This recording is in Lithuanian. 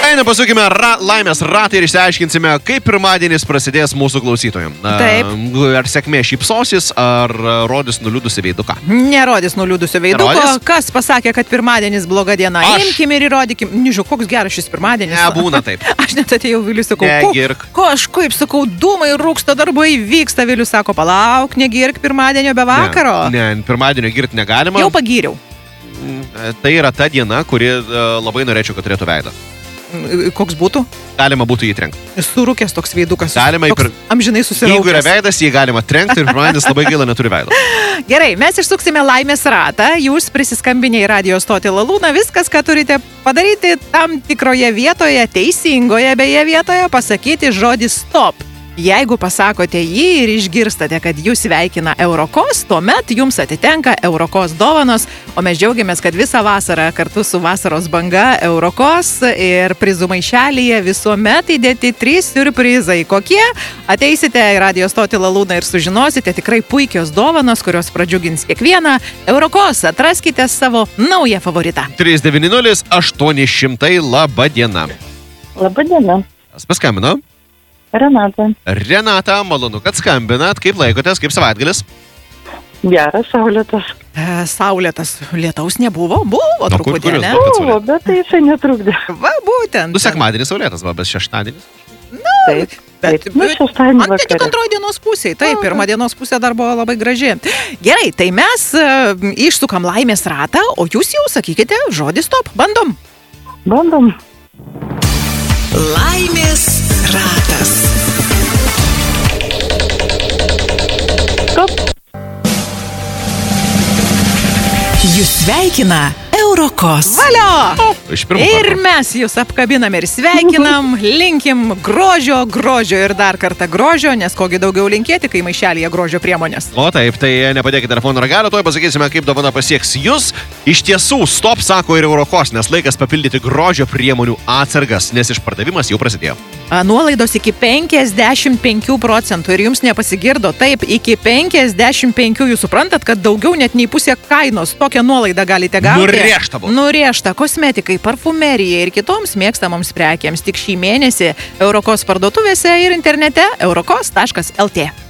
Gerai, nepasukime laimės ratą ir išsiaiškinsime, kaip pirmadienis prasidės mūsų klausytojams. Taip. Ar sėkmė šypsosis, ar rodys nuliūdusi veiduką? Nerodys nuliūdusi veiduko. Nerodys? Kas pasakė, kad pirmadienis bloga diena? Aš. Imkim ir įrodykim. Nežinau, koks geras šis pirmadienis. Nebūna taip. Aš net atėjau Viliui, sakau, Negirk. kažkaip, sakau, dūmai rūksta, darbai vyksta. Vilius sako, palauk, negirk pirmadienio be vakaro. Ne, pirmadienio girti negalima. Jau pagyriau. Tai yra ta diena, kuri labai norėčiau, kad turėtų veidą. Koks būtų? Galima būtų jį trenkti. Surūkęs toks veidukas. Galima Toks amžinai susiraukęs. Jeigu yra veidas, jį galima trenkti ir pirmadienis labai gaila neturi veido. Gerai, mes išsuksime laimės ratą, jūs prisiskambinę į radio stotį Lalūną, viskas, ką turite padaryti tam tikroje vietoje, teisingoje beje vietoje, pasakyti žodį stop. Jeigu pasakote jį ir išgirstate, kad jūs sveikina Eurokos, tuomet jums atitenka Eurokos dovanos, o mes džiaugiamės, kad visą vasarą kartu su vasaros banga Eurokos ir prizų maišelyje visuomet įdėti 3 siurprizai. Kokie? Ateisite į radio stotį Lalūną ir sužinosite tikrai puikios dovanos, kurios pradžiugins kiekvieną. Eurokos, atraskite savo naują favoritą. 390-800, laba diena. Labą dieną. Kas paskambino? Renata. Renata, malonu, kad skambinat. Kaip laikotės, kaip savaitgalis? Geras, saulėtas. Saulėtas lietaus nebuvo? Buvo truputį, kur jūs ne? buvot? Buvo, bet tai jisai netrukdė. Va, būtent. Sekmadienis saulėtas, bet šeštadienis. Taip. Bet šeštadienį ant tik vakare. antroji dienos pusė. Taip, pirma dienos pusė dar buvo labai graži. Gerai, tai mes išsukam laimės ratą, o jūs jau sakykite žodį stop. Bandom. Bandom. Laimės ratas. Stop. Jūs sveikina Eurokos. Valio! Iš pirmo Ir karto. mes jūs apkabinam ir sveikinam, linkim grožio ir dar kartą grožio, nes kogi daugiau linkėti, kai maišelėje grožio priemonės. O taip, tai nepadėkite telefono ragelio, tuoj pasakysime, kaip dovana pasieks jūs. Iš tiesų, stop sako ir Eurokos, nes laikas papildyti grožio priemonių atsargas, nes išpardavimas jau prasidėjo. Nuolaidos iki 55% ir jums nepasigirdo, taip, iki 55%, jūs suprantat, kad daugiau net nei pusė kainos tokią nuolaidą galite gauti. Nurėžta bus. Nurėžta kosmetikai, parfumerijai ir kitoms mėgstamoms prekiams tik šį mėnesį Eurokos parduotuvėse ir internete eurokos.lt.